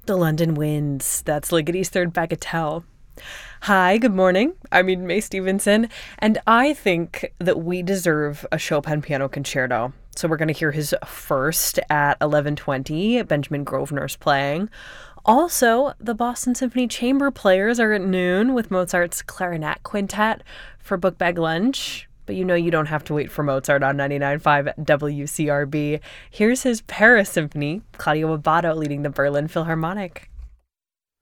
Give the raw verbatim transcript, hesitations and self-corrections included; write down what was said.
The London Winds. That's Ligeti's third bagatelle. Hi, good morning. I'm Eden May Stevenson, and I think that we deserve a Chopin piano concerto. So we're going to hear his first at eleven twenty. Benjamin Grosvenor's playing. Also, the Boston Symphony Chamber Players are at noon with Mozart's Clarinet Quintet for Book Bag Lunch. But you know you don't have to wait for Mozart on ninety-nine point five W C R B. Here's his Paris Symphony, Claudio Abbado leading the Berlin Philharmonic.